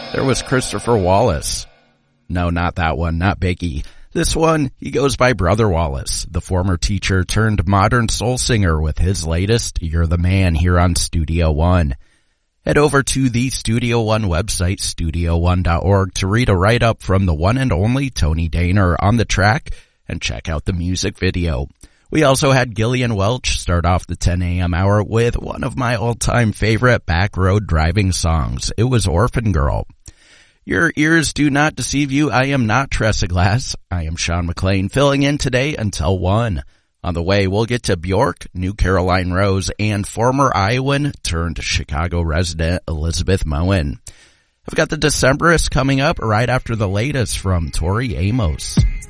There was Christopher Wallace. No, not that one, not Biggie. This one, he goes by Brother Wallace, the former teacher turned modern soul singer with his latest, You're the Man, here on Studio One. Head over to the Studio One website, studio1.org, to read a write-up from the one and only Tony Daner on the track and check out the music video. We also had Gillian Welch start off the 10 a.m. hour with one of my all-time favorite back road driving songs. It was Orphan Girl. Your ears do not deceive you. I am not Tressa Glass. I am Sean McLean, filling in today until 1. On the way, we'll get to Bjork, New Caroline Rose, and former Iowan turned Chicago resident Elizabeth Moen. I've got the Decemberists coming up right after the latest from Tori Amos.